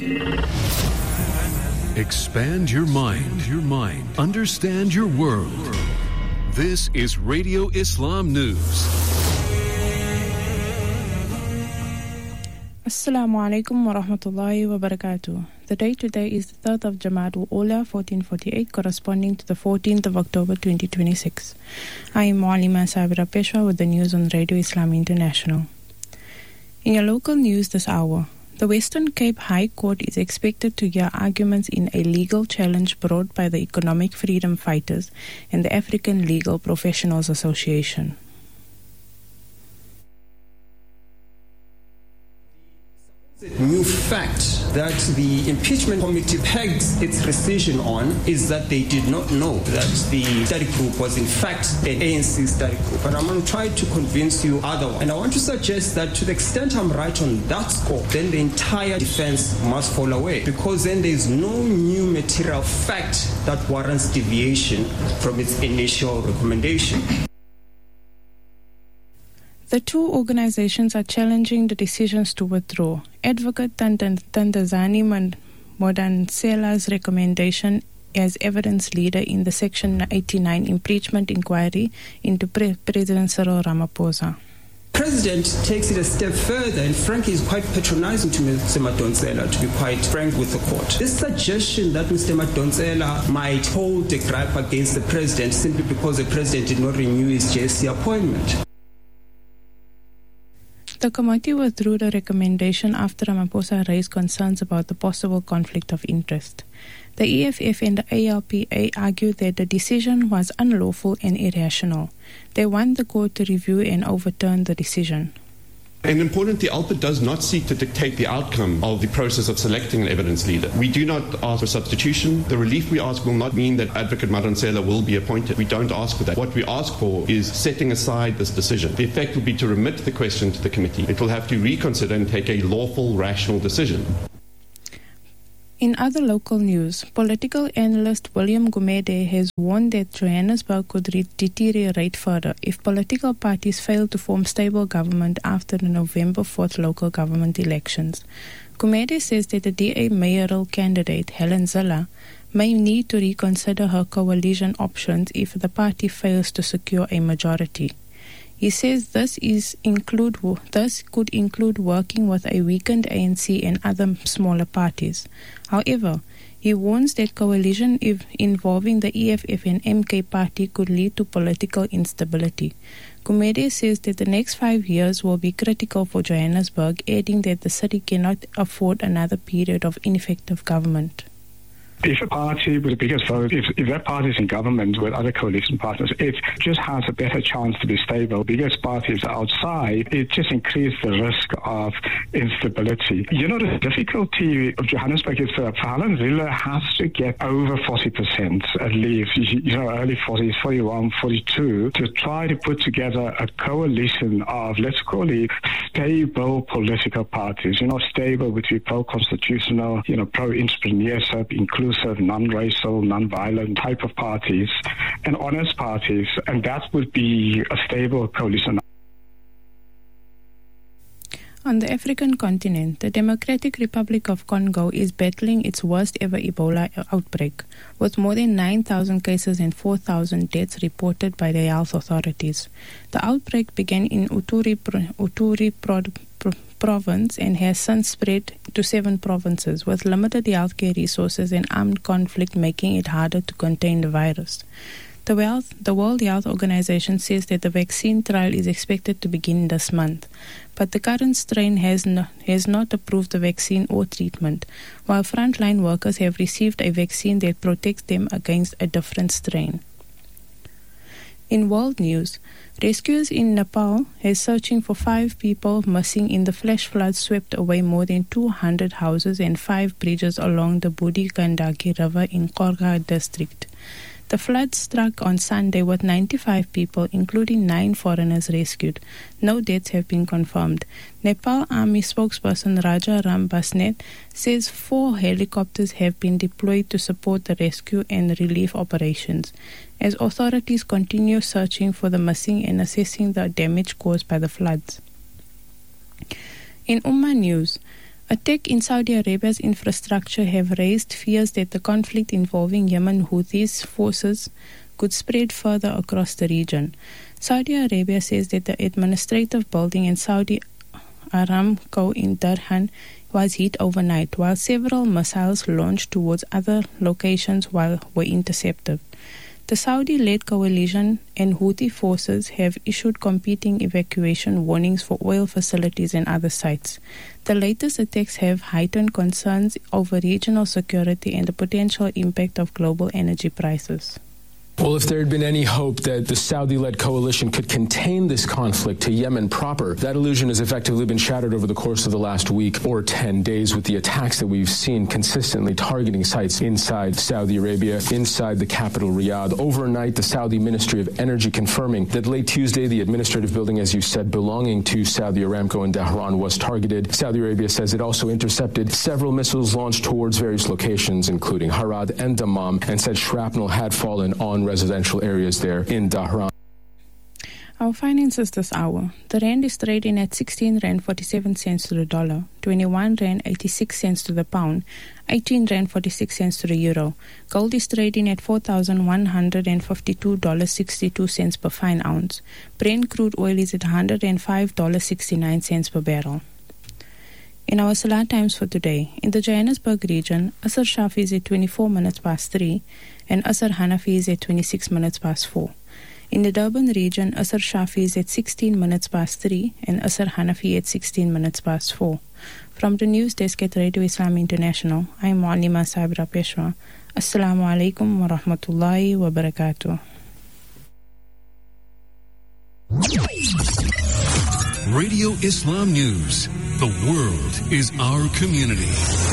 Expand your mind. Understand your world. This is Radio Islam News. Assalamu alaikum wa rahmatullahi wa barakatuh. The date today is the 3rd of Jama'at ul-Ula 1448, corresponding to the 14th of October 2026. I am Mualima Sabira Peshwa with the news on Radio Islam International. In your local news this hour, the Western Cape High Court is expected to hear arguments in a legal challenge brought by the Economic Freedom Fighters and the African Legal Professionals Association. New fact that the impeachment committee pegs its decision on is that they did not know that the study group was in fact an ANC study group. And I'm going to try to convince you otherwise. And I want to suggest that to the extent I'm right on that score, then the entire defense must fall away, because then there's no new material fact that warrants deviation from its initial recommendation. The two organizations are challenging the decisions to withdraw. Advocate Thandazani Modansela's recommendation as evidence leader in the Section 89 impeachment inquiry into President Cyril Ramaphosa. The President takes it a step further and frankly is quite patronizing to Mr. Madonsela, to be quite frank with the court. This suggestion that Mr. Madonsela might hold a gripe against the President simply because the President did not renew his JSC appointment. The committee withdrew the recommendation after Ramaphosa raised concerns about the possible conflict of interest. The EFF and the ALPA argued that the decision was unlawful and irrational. They want the court to review and overturn the decision. And importantly, ALPA does not seek to dictate the outcome of the process of selecting an evidence leader. We do not ask for substitution. The relief we ask will not mean that Advocate Madonsela will be appointed. We don't ask for that. What we ask for is setting aside this decision. The effect will be to remit the question to the committee. It will have to reconsider and take a lawful, rational decision. In other local news, political analyst William Gumede has warned that Johannesburg could deteriorate further if political parties fail to form stable government after the November 4th local government elections. Gumede says that the DA mayoral candidate, Helen Zille, may need to reconsider her coalition options if the party fails to secure a majority. He says this could include working with a weakened ANC and other smaller parties. However, he warns that coalition involving the EFF and MK party could lead to political instability. Gumede says that the next 5 years will be critical for Johannesburg, adding that the city cannot afford another period of ineffective government. If a party with the biggest vote, if that party is in government with other coalition partners, it just has a better chance to be stable. Biggest parties outside, it just increases the risk of instability. You know, the difficulty of Johannesburg is that Helen Zille has to get over 40% at least, early 40s, 41, 42, to try to put together a coalition of, let's call it, stable political parties, stable, which be pro-constitutional, pro-entrepreneurship, inclusive, non-racial, non-violent type of parties, and honest parties, and that would be a stable coalition. On the African continent, the Democratic Republic of Congo is battling its worst ever Ebola outbreak, with more than 9,000 cases and 4,000 deaths reported by the health authorities. The outbreak began in Uturi province and has since spread to 7 provinces, with limited healthcare resources and armed conflict making it harder to contain the virus. The World Health Organization says that the vaccine trial is expected to begin this month, but the current strain has not approved the vaccine or treatment, while frontline workers have received a vaccine that protects them against a different strain. In world news, rescuers in Nepal are searching for 5 people missing in the flash flood swept away more than 200 houses and 5 bridges along the Budi Gandaki River in Korga district. The flood struck on Sunday with 95 people, including 9 foreigners, rescued. No deaths have been confirmed. Nepal Army spokesperson Raja Ram Basnet says 4 helicopters have been deployed to support the rescue and relief operations, as authorities continue searching for the missing and assessing the damage caused by the floods. In Ummah news, Attacks in Saudi Arabia's infrastructure have raised fears that the conflict involving Yemen Houthis forces could spread further across the region. Saudi Arabia says that the administrative building in Saudi Aramco in Dhahran was hit overnight, while several missiles launched towards other locations were intercepted. The Saudi-led coalition and Houthi forces have issued competing evacuation warnings for oil facilities and other sites. The latest attacks have heightened concerns over regional security and the potential impact of global energy prices. Well, if there had been any hope that the Saudi-led coalition could contain this conflict to Yemen proper, that illusion has effectively been shattered over the course of the last week or 10 days with the attacks that we've seen consistently targeting sites inside Saudi Arabia, inside the capital Riyadh. Overnight, the Saudi Ministry of Energy confirming that late Tuesday, the administrative building, as you said, belonging to Saudi Aramco in Dhahran was targeted. Saudi Arabia says it also intercepted several missiles launched towards various locations, including Harad and Dammam, and said shrapnel had fallen on residential areas there in Dhahran. Our finances this hour. The rand is trading at 16 rand 47 cents to the dollar, 21 rand 86 cents to the pound, 18 rand 46 cents to the euro. Gold is trading at $4,152.62 per fine ounce. Brent crude oil is at $105.69 per barrel. In our Salah times for today, in the Johannesburg region, Asr Shafi is at 24 minutes past 3 and Asr Hanafi is at 26 minutes past 4. In the Durban region, Asr Shafi is at 16 minutes past 3 and Asr Hanafi at 16 minutes past 4. From the news desk at Radio Islam International, I'm Muallima Sabra Peshwa. Assalamu alaikum wa rahmatullahi wa barakatuh. Radio Islam News. The world is our community.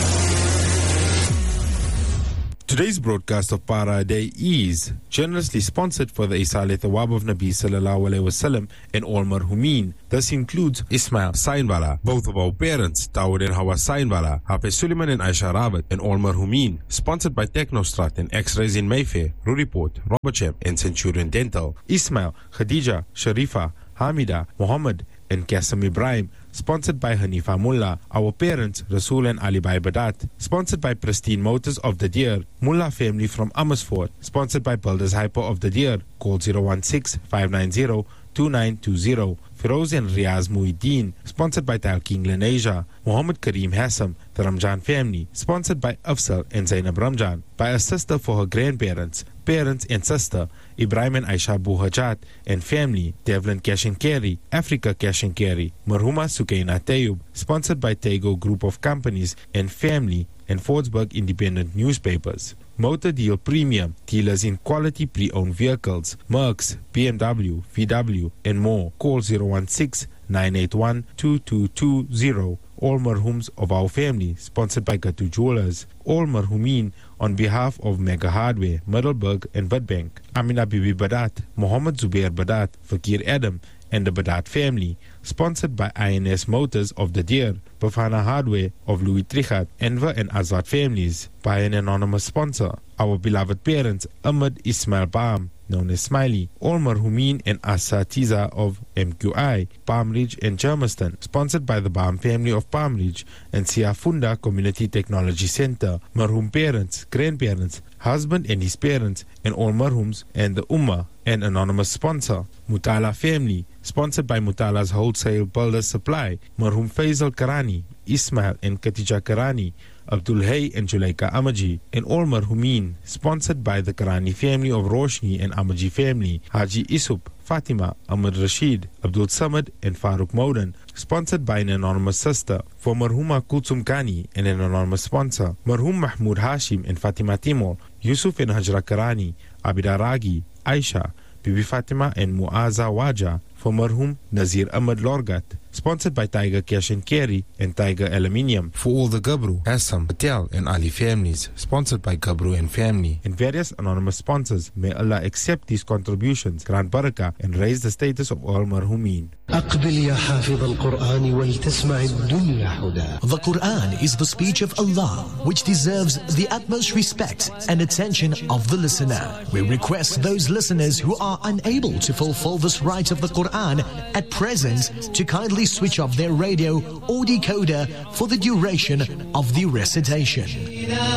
Today's broadcast of Para Day is generously sponsored for the Isal Thawab of Nabi Sallallahu Alaihi Wasallam and all marhumin. This includes Ismail Sainwala, both of our parents, Dawood and Hawa Sainwala, Hafiz Suleiman and Aisha Rawat, and all marhumin. Sponsored by Technostrat and X-Rays in Mayfair, Ruriport, Robertsham and Centurion Dental. Ismail, Khadija, Sharifa, Hamida, Muhammad and Qasim Ibrahim. Sponsored by Hanifa Mullah, our parents, Rasul and Ali Bhai Badat. Sponsored by Pristine Motors of the Deer, Mullah family from Amersfoort. Sponsored by Builders Hyper of the Deer. Call 016-590-2920. Firoz and Riaz Muhyiddin. Sponsored by Talking Lenasia. Muhammad Kareem Hassam, the Ramjan family. Sponsored by Afsal and Zainab Ramjan. By a sister for her grandparents, parents and sister, Ibrahim and Aisha Buhajat, and family, Devlin Cash and Carry, Africa Cash and Carry, Marhuma Sukaina Tayyub. Sponsored by Tego Group of Companies and family, and Fordsburg Independent Newspapers. Motor Deal Premium, dealers in quality pre-owned vehicles, Mercs, BMW, VW, and more. Call 016-981-2220. All marhums of our family, sponsored by Gatu Jewelers. All marhumin on behalf of Mega Hardware, Middelburg and Budbank. Amina Bibi Badat, Muhammad Zubair Badat, Fakir Adam, and the Badat family. Sponsored by INS Motors of the Deer, Bafana Hardware of Louis Trichat, Enver and Azad families. By an anonymous sponsor. Our beloved parents, Ahmed Ismail Baam, known as Smiley, all marhumin and Asatiza of MQI, Palm Ridge and Germiston. Sponsored by the Baam family of Palm Ridge and Siafunda Community Technology Center. Marhum parents, grandparents, husband and his parents, and all marhums and the Ummah. An anonymous sponsor. Mutala family, sponsored by Mutala's Wholesale Builders Supply. Marhum Faisal Karani, Ismail and Katija Karani, Abdul Hay and Julaika Amaji, and all marhumin, sponsored by the Karani family of Roshni and Amaji family, Haji Isup, Fatima, Ahmad Rashid, Abdul Samad and Farooq Maudan, sponsored by an anonymous sister. For Marhuma Kulsum Kani and an anonymous sponsor, Marhum Mahmoud Hashim and Fatima Timor, Yusuf and Hajra Karani, Abida Ragi, Aisha, Bibi Fatima and Muaza Waja. For Marhum Nazir Ahmad Lorgat, sponsored by Tiger Cash and Carry and Tiger Aluminium. For all the Gabru, Assam, Patel and Ali families, sponsored by Gabru and family. And various anonymous sponsors. May Allah accept these contributions, grant barakah and raise the status of all marhumin. The Quran is the speech of Allah, which deserves the utmost respect and attention of the listener. We request those listeners who are unable to fulfill this right of the Quran at present to kindly switch off their radio or decoder for the duration of the recitation.